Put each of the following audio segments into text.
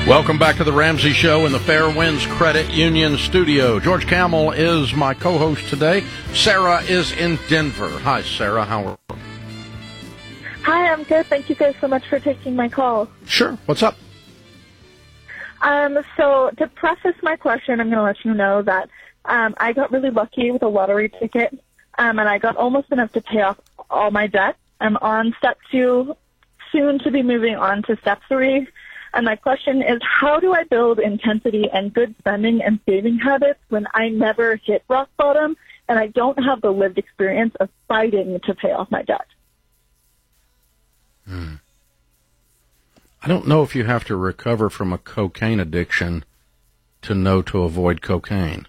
Welcome back to the Ramsey Show in the Fairwinds Credit Union studio. George Kamel is my co-host today. Sarah is in Denver. Hi, Sarah. How are you? Hi, I'm good. Thank you guys so much for taking my call. Sure. What's up? So to preface my question, I'm going to let you know that I got really lucky with a lottery ticket, and I got almost enough to pay off all my debt. I'm on step 2, soon to be moving on to step 3. And my question is, how do I build intensity and good spending and saving habits when I never hit rock bottom and I don't have the lived experience of fighting to pay off my debt? I don't know if you have to recover from a cocaine addiction to know to avoid cocaine.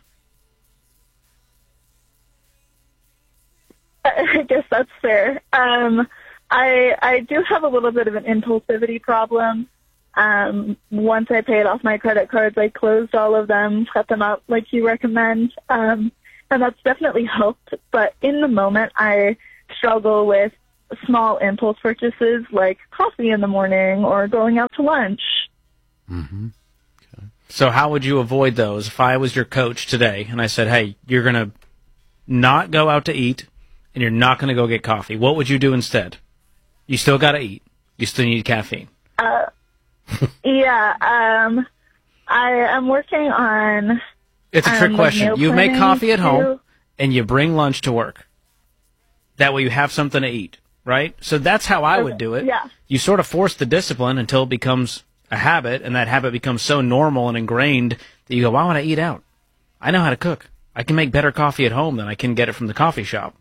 I guess that's fair. I do have a little bit of an impulsivity problem. Once I paid off my credit cards, I closed all of them, cut them out like you recommend, and that's definitely helped. But in the moment, I struggle with small impulse purchases like coffee in the morning or going out to lunch. Mm-hmm. Okay. So how would you avoid those? If I was your coach today and I said, hey, you're going to not go out to eat and you're not going to go get coffee, what would you do instead? You still got to eat. You still need caffeine. I'm working on... It's a trick question. You make coffee at home and you bring lunch to work. That way you have something to eat, right? So that's how I would do it. Yeah. You sort of force the discipline until it becomes a habit, and that habit becomes so normal and ingrained that you go, why would I eat out? I know how to cook. I can make better coffee at home than I can get it from the coffee shop.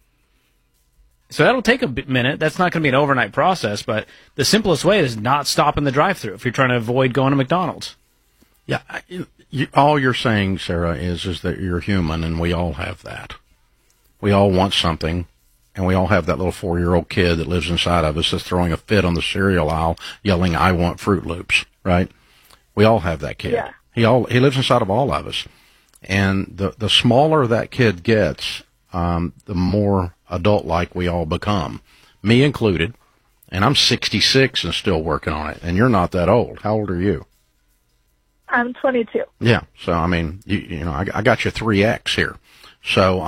So that'll take a minute. That's not going to be an overnight process, but the simplest way is not stop in the drive-thru if you're trying to avoid going to McDonald's. Yeah, all you're saying, Sarah, is that you're human, and we all have that. We all want something, and we all have that little 4-year-old kid that lives inside of us that's throwing a fit on the cereal aisle, yelling, I want Fruit Loops, right? We all have that kid. Yeah. He lives inside of all of us. And the smaller that kid gets, the more adult-like we all become, me included. And I'm 66 and still working on it. And you're not that old. How old are you? I'm 22. Yeah. So, I mean, you know, I got you 3X here. So,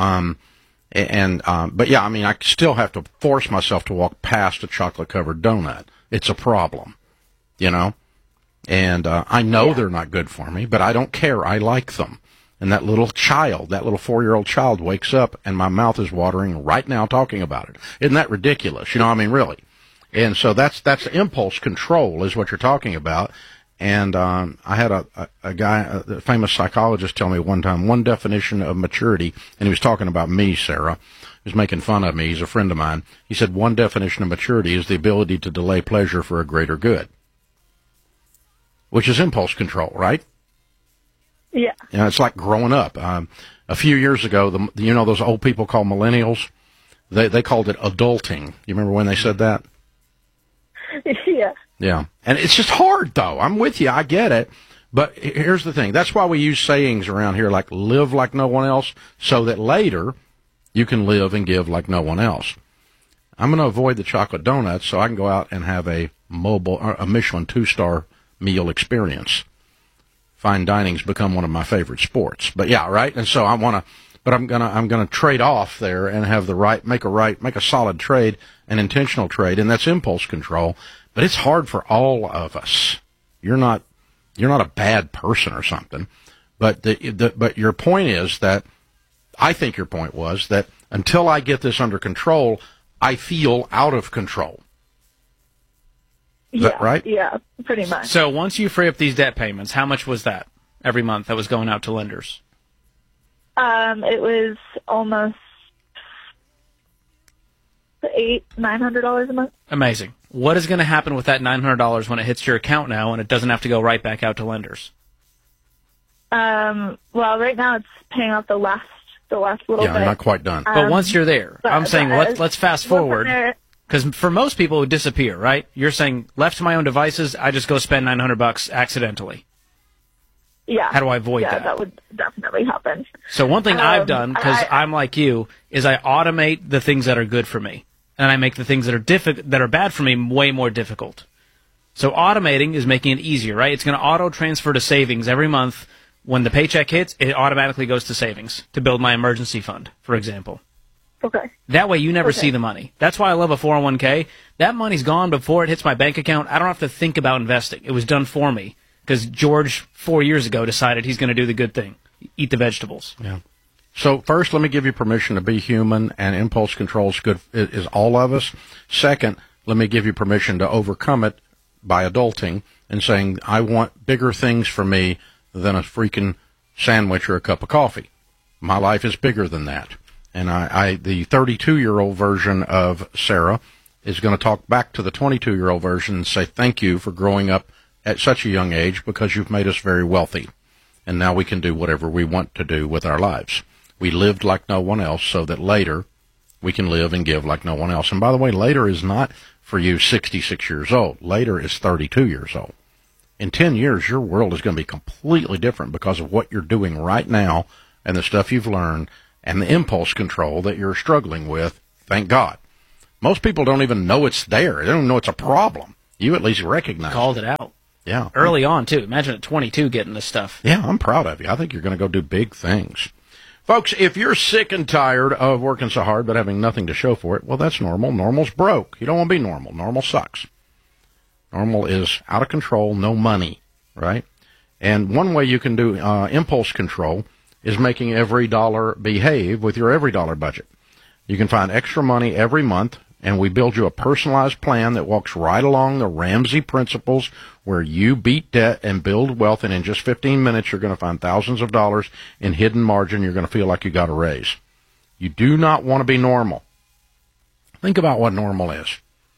but yeah, I mean, I still have to force myself to walk past a chocolate-covered donut. It's a problem, you know? And I know they're not good for me, but I don't care. I like them. And that little child, that little 4-year-old child wakes up and my mouth is watering right now talking about it. Isn't that ridiculous? You know, I mean, really. And so that's impulse control is what you're talking about. And I had a guy, a famous psychologist, tell me one time one definition of maturity, and he was talking about me, Sarah. He was making fun of me. He's a friend of mine. He said one definition of maturity is the ability to delay pleasure for a greater good, which is impulse control, right? Yeah. You know, it's like growing up. A few years ago, you know those old people called millennials? They called it adulting. You remember when they said that? Yeah. Yeah. And it's just hard, though. I'm with you. I get it. But here's the thing. That's why we use sayings around here like live like no one else, so that later you can live and give like no one else. I'm going to avoid the chocolate donuts so I can go out and have a Michelin 2-star meal experience. Fine dining's become one of my favorite sports. But yeah, right? And so I'm gonna trade off there and have make a solid trade, an intentional trade, and that's impulse control. But it's hard for all of us. You're not a bad person or something. But but your point is that I think your point was that until I get this under control, I feel out of control. Is that right? Yeah, pretty much. So once you free up these debt payments, how much was that every month that was going out to lenders? It was almost $900 a month. Amazing. What is going to happen with that $900 when it hits your account now and it doesn't have to go right back out to lenders? Well, right now it's paying off the last little bit. Yeah, not quite done. But once you're there, I'm saying let's fast forward. Because for most people, it would disappear, right? You're saying, left to my own devices, I just go spend $900 accidentally. Yeah. How do I avoid that? Yeah, that would definitely happen. So one thing I've done, because I'm like you, is I automate the things that are good for me. And I make the things that are bad for me way more difficult. So automating is making it easier, right? It's going to auto-transfer to savings every month. When the paycheck hits, it automatically goes to savings to build my emergency fund, for example. Okay. That way you never see the money. That's why I love a 401k. That money's gone before it hits my bank account. I don't have to think about investing. It was done for me because George 4 years ago decided he's going to do the good thing, eat the vegetables. Yeah. So first, let me give you permission to be human, and impulse control is all of us. Second, let me give you permission to overcome it by adulting and saying, I want bigger things for me than a freaking sandwich or a cup of coffee. My life is bigger than that. And the 32-year-old version of Sarah is going to talk back to the 22-year-old version and say thank you for growing up at such a young age because you've made us very wealthy. And now we can do whatever we want to do with our lives. We lived like no one else so that later we can live and give like no one else. And by the way, later is not for you 66 years old. Later is 32 years old. In 10 years, your world is going to be completely different because of what you're doing right now and the stuff you've learned and the impulse control that you're struggling with. Thank God. Most people don't even know it's there. They don't know it's a problem. You at least recognize Called it out. Yeah. Early on, too. Imagine at 22 getting this stuff. Yeah, I'm proud of you. I think you're going to go do big things. Folks, if you're sick and tired of working so hard but having nothing to show for it, well, that's normal. Normal's broke. You don't want to be normal. Normal sucks. Normal is out of control, no money, right? And one way you can do impulse control is making every dollar behave with your every dollar budget. You can find extra money every month, and we build you a personalized plan that walks right along the Ramsey principles where you beat debt and build wealth, and in just 15 minutes you're going to find thousands of dollars in hidden margin. You're going to feel like you got a raise. You do not want to be normal. Think about what normal is.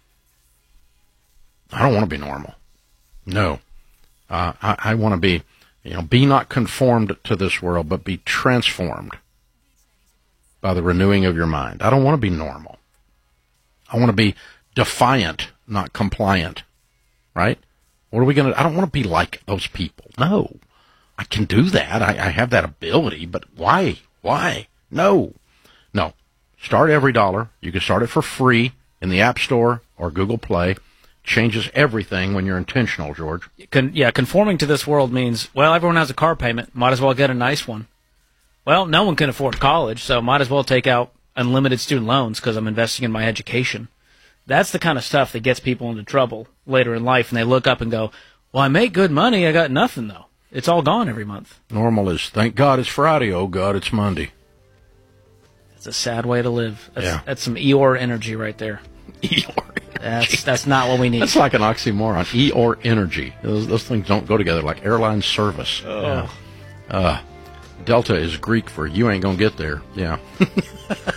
I don't want to be normal. No. I want to be, be not conformed to this world, but be transformed by the renewing of your mind. I don't want to be normal. I want to be defiant, not compliant, right? What are we going to, I don't want to be like those people. No, I can do that. I have that ability, but why? Why? No. Start every dollar. You can start it for free in the App Store or Google Play. Changes everything when you're intentional, George. Conforming to this world means, well, everyone has a car payment. Might as well get a nice one. Well, no one can afford college, so might as well take out unlimited student loans because I'm investing in my education. That's the kind of stuff that gets people into trouble later in life, and they look up and go, well, I make good money. I got nothing, though. It's all gone every month. Normal is, thank God it's Friday. Oh, God, it's Monday. It's a sad way to live. That's some Eeyore energy right there. Eeyore energy. That's not what we need. That's like an oxymoron. Eeyore energy. Those things don't go together like airline service. Oh. Delta is Greek for you ain't going to get there. Yeah.